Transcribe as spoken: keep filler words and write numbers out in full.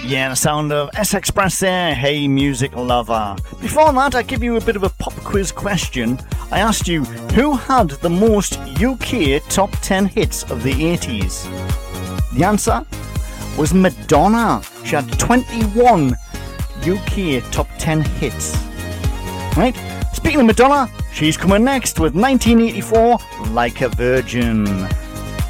Yeah, the sound of S-Express there, Hey Music Lover. Before that, I give you a bit of a pop quiz question. I asked you, who had the most U K top ten hits of the eighties? The answer was Madonna. She had twenty-one U K top ten hits. Right? Speaking of Madonna, she's coming next with nineteen eighty-four, Like a Virgin.